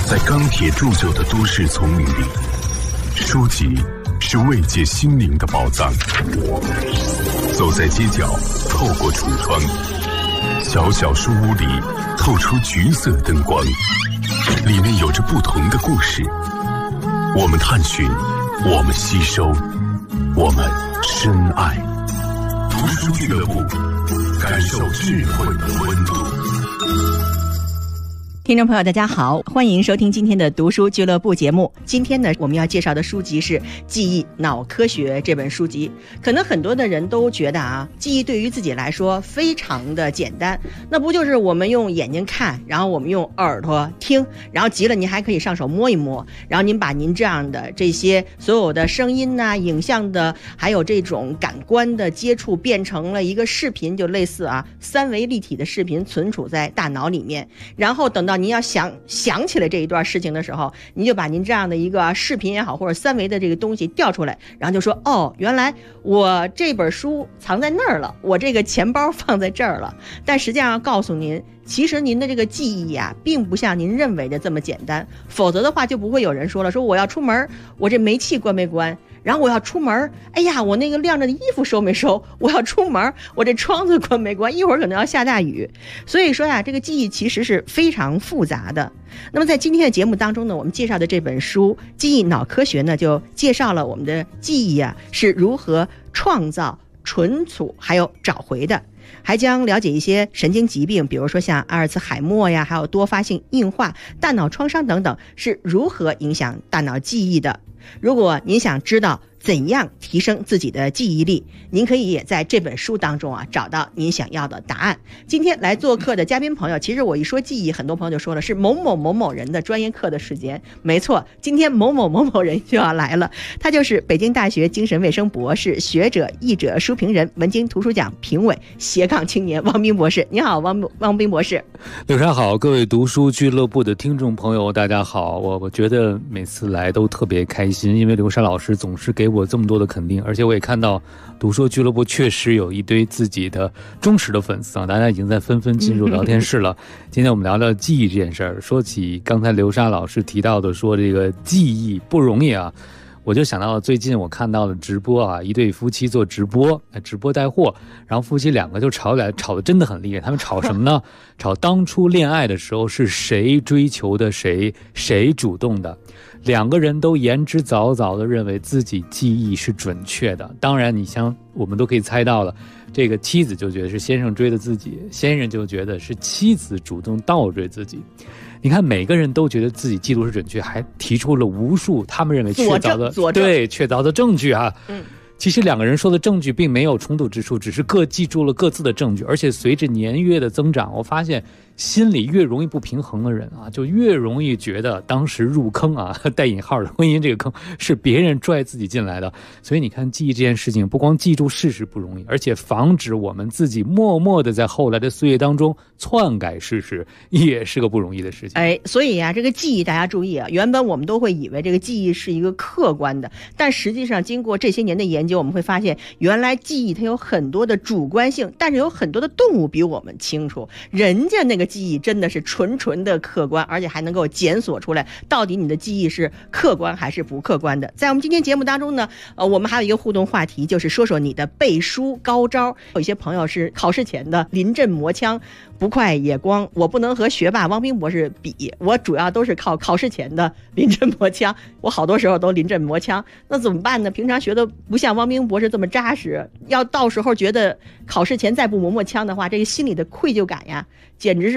在钢铁铸就的都市丛林里，书籍是慰藉心灵的宝藏。走在街角，透过橱窗，小小书屋里透出橘色灯光，里面有着不同的故事。我们探寻，我们吸收，我们深爱。读书俱乐部，感受智慧的温度。 听众朋友大家好，欢迎收听今天的读书俱乐部节目。今天呢，我们要介绍的书籍是《记忆脑科学》这本书籍。可能很多的人都觉得记忆对于自己来说非常的简单，那不就是我们用眼睛看，然后我们用耳朵听，然后急了您还可以上手摸一摸，然后您把您这样的这些所有的声音影像的，还有这种感官的接触变成了一个视频，就类似三维立体的视频存储在大脑里面，然后等到您要想起来这一段事情的时候，您就把您这样的一个视频也好，或者三维的这个东西调出来，然后就说原来我这本书藏在那儿了，我这个钱包放在这儿了。但实际上要告诉您，其实您的这个记忆并不像您认为的这么简单，否则的话就不会有人说我要出门，我这煤气关没关，然后我要出门，哎呀，我那个晾着的衣服收没收，我要出门，我这窗子关没关，一会儿可能要下大雨。所以说这个记忆其实是非常复杂的。那么在今天的节目当中呢，我们介绍的这本书《记忆脑科学》呢，就介绍了我们的记忆是如何创造、存储还有找回的，还将了解一些神经疾病，比如说像阿尔茨海默还有多发性硬化、大脑创伤等等是如何影响大脑记忆的。如果您想知道怎样提升自己的记忆力，您可以也在这本书当中找到您想要的答案。今天来做客的嘉宾朋友，其实我一说记忆，很多朋友就说了是某某某某人的专业课的时间。没错，今天某某某某人就要来了，他就是北京大学精神卫生博士、学者、译者、书评人、文津图书奖评委、斜杠青年汪斌博士。你好，汪斌博士。 刘莎好，各位读书俱乐部的听众朋友大家好。我觉得每次来都特别开心，因为刘莎老师总是给我这么多的肯定，而且我也看到读书俱乐部确实有一堆自己的忠实的粉丝大家已经在纷纷进入聊天室了。今天我们聊聊记忆这件事儿，说起刚才刘莎老师提到的说这个记忆不容易我就想到了最近我看到了直播一对夫妻做直播带货，然后夫妻两个就吵起来，吵得真的很厉害。他们吵什么呢？吵当初恋爱的时候是谁追求的谁主动的。两个人都言之凿凿地认为自己记忆是准确的。当然你像我们都可以猜到了，这个妻子就觉得是先生追的自己，先生就觉得是妻子主动倒追自己。你看每个人都觉得自己记录是准确，还提出了无数他们认为确凿的证据其实两个人说的证据并没有冲突之处，只是各记住了各自的证据。而且随着年月的增长，我发现心里越容易不平衡的人就越容易觉得当时入坑带引号的婚姻这个坑是别人拽自己进来的。所以你看记忆这件事情，不光记住事实不容易，而且防止我们自己默默的在后来的岁月当中篡改事实，也是个不容易的事情。 所以这个记忆大家注意原本我们都会以为这个记忆是一个客观的，但实际上经过这些年的研究，我们会发现原来记忆它有很多的主观性，但是有很多的动物比我们清楚，人家那个记忆真的是纯的客观，而且还能够检索出来到底你的记忆是客观还是不客观的。在我们今天节目当中呢，我们还有一个互动话题，就是说说你的背书高招。有一些朋友是考试前的临阵磨枪，不快也光。我不能和学霸汪斌博士比，我主要都是靠考试前的临阵磨枪，我好多时候都临阵磨枪。那怎么办呢？平常学的不像汪斌博士这么扎实，要到时候觉得考试前再不磨枪的话，这个心里的愧疚感简直是